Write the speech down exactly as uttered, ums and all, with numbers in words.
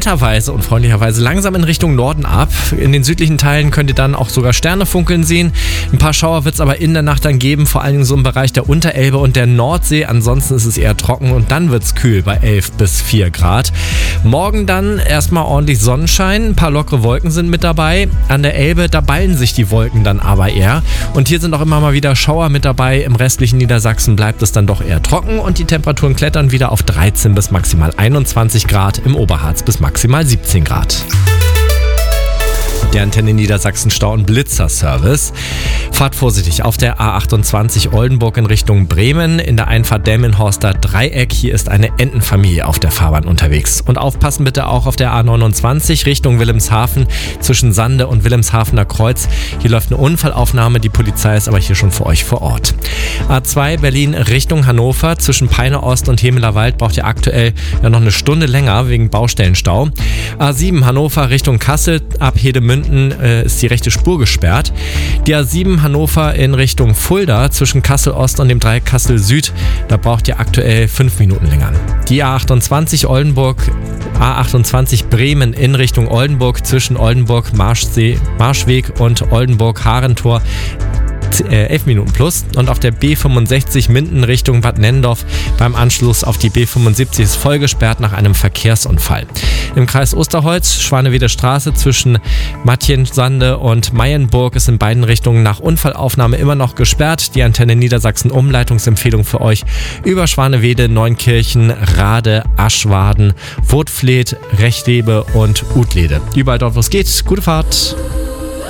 netterweise und freundlicherweise langsam in Richtung Norden ab. In den südlichen Teilen könnt ihr dann auch sogar Sterne funkeln sehen. Ein paar Schauer wird es aber in der Nacht dann geben, vor allen Dingen so im Bereich der Unterelbe und der Nordsee. Ansonsten ist es eher trocken und dann wird es kühl bei elf bis vier Grad. Morgen dann erstmal ordentlich Sonnenschein, ein paar lockere Wolken sind mit dabei. An der Elbe, da ballen sich die Wolken dann aber eher. Und hier sind auch immer mal wieder Schauer mit dabei. Im restlichen Niedersachsen bleibt es dann doch eher trocken und die Temperaturen klettern wieder auf dreizehn bis maximal einundzwanzig Grad, im Oberharz bis maximal siebzehn Grad. Der Antenne Niedersachsen Stau- und Blitzer-Service. Fahrt vorsichtig auf der A achtundzwanzig Oldenburg in Richtung Bremen. In der Einfahrt Delmenhorster Dreieck. Hier ist eine Entenfamilie auf der Fahrbahn unterwegs. Und aufpassen bitte auch auf der A neunundzwanzig Richtung Wilhelmshaven zwischen Sande und Wilhelmshavener Kreuz. Hier läuft eine Unfallaufnahme. Die Polizei ist aber hier schon für euch vor Ort. A zwei Berlin Richtung Hannover. Zwischen Peine Ost und Hemeler Wald braucht ihr aktuell ja noch eine Stunde länger wegen Baustellenstau. A sieben Hannover Richtung Kassel. Ab Hedemünden äh, ist die rechte Spur gesperrt. Die A sieben Hannover in Richtung Fulda zwischen Kassel Ost und dem Dreieck Kassel Süd. Da braucht ihr aktuell fünf Minuten länger. Die A achtundzwanzig Oldenburg, A achtundzwanzig Bremen in Richtung Oldenburg zwischen Oldenburg Marschsee, Marschweg und Oldenburg Harentor. elf Minuten plus. Und auf der B fünfundsechzig Minden Richtung Bad Nennendorf beim Anschluss auf die B fünfundsiebzig ist voll gesperrt nach einem Verkehrsunfall. Im Kreis Osterholz, Schwanewede Straße zwischen Mattjensande und Mayenburg ist in beiden Richtungen nach Unfallaufnahme immer noch gesperrt. Die Antenne Niedersachsen Umleitungsempfehlung für euch über Schwanewede, Neunkirchen, Rade, Aschwaden, Wurtfleet, Rechtlebe und Utlede. Überall dort, wo es geht. Gute Fahrt!